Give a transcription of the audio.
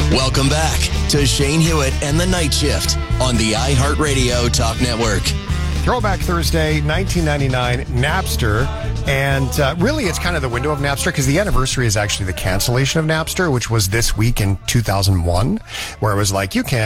Welcome back to Shane Hewitt and the Night Shift on the iHeartRadio Talk Network. Throwback Thursday, 1999, Napster. And really, it's kind of the window of Napster because the anniversary is actually the cancellation of Napster, which was this week in 2001, where it was like, you can't